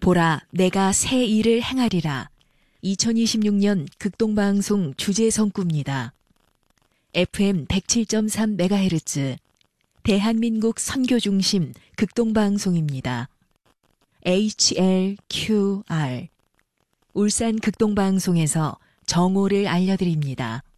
보라, 내가 새 일을 행하리라. 2026년 극동방송 주제성구입니다. FM 107.3MHz 대한민국 선교중심 극동방송입니다. HLQR 울산 극동방송에서 정오를 알려드립니다.